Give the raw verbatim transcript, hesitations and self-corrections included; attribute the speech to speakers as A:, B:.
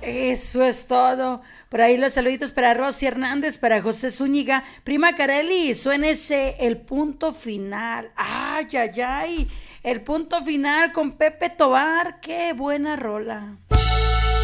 A: Eso es todo. Por ahí los saluditos para Rosy Hernández, para José Zúñiga. Prima Carelli, suénese el punto final. Ay, ay, ay. El punto final con Pepe Tobar. Qué buena rola.